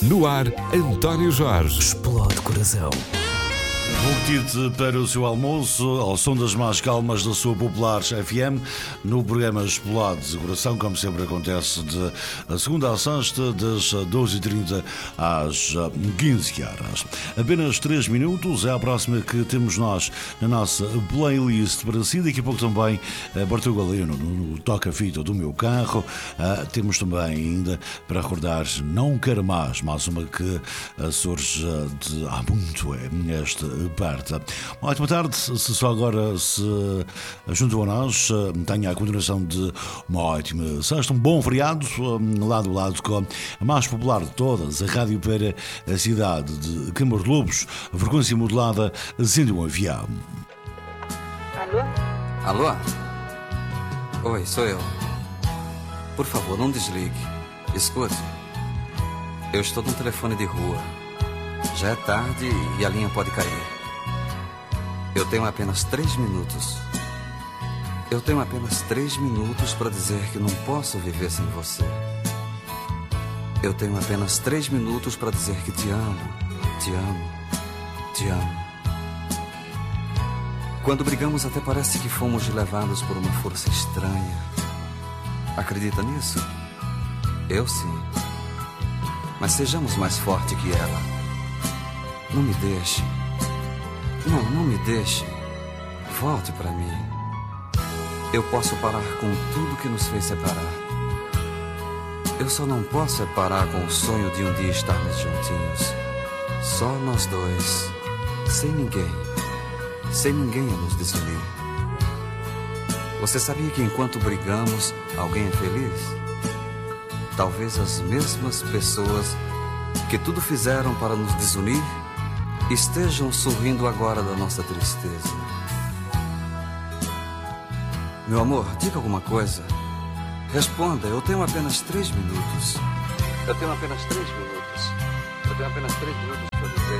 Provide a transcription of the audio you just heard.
No ar, António Jorge. Explode coração. Bom apetite para o seu almoço, ao som das mais calmas da sua popular FM, no programa Explode Coração, como sempre acontece de segunda a sexta, das 12h30 às 15 horas. Apenas 3 minutos é a próxima que temos nós na nossa playlist para si. Daqui a pouco também Portugal Galeno no toca-fita do meu carro. Temos também ainda para recordar Não Quero Mais uma que surge de há muito esta parte. Uma ótima tarde, se só agora se juntam a nós, tenha a continuação de uma ótima sexta, um bom feriado, lado a lado com a mais popular de todas, a rádio para a cidade de Câmara de Lobos, a frequência modulada sendo um avião. Alô? Alô? Oi, sou eu. Por favor, não desligue. Escute, eu estou num telefone de rua. Já é tarde e a linha pode cair. Eu tenho apenas 3 minutos. Eu tenho apenas 3 minutos para dizer que não posso viver sem você. Eu tenho apenas 3 minutos para dizer que te amo, te amo, te amo. Quando brigamos até parece que fomos levados por uma força estranha. Acredita nisso? Eu sim. Mas sejamos mais fortes que ela. Não me deixe. Não me deixe. Volte para mim. Eu posso parar com tudo que nos fez separar. Eu só não posso separar com o sonho de um dia estarmos juntinhos. Só nós dois. Sem ninguém a nos desunir. Você sabia que enquanto brigamos, alguém é feliz? Talvez as mesmas pessoas que tudo fizeram para nos desunir estejam sorrindo agora da nossa tristeza. Meu amor, diga alguma coisa. Responda, eu tenho apenas 3 minutos. Eu tenho apenas 3 minutos. Eu tenho apenas 3 minutos para dizer